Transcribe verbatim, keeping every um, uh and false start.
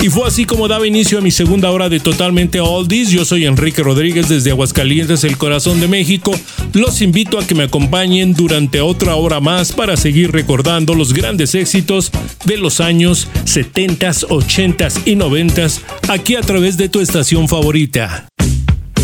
Y fue así como daba inicio a mi segunda hora de Totalmente Oldies. Yo soy Enrique Rodríguez desde Aguascalientes, el corazón de México. Los invito a que me acompañen durante otra hora más para seguir recordando los grandes éxitos de los años setentas, ochentas y noventas aquí a través de tu estación favorita.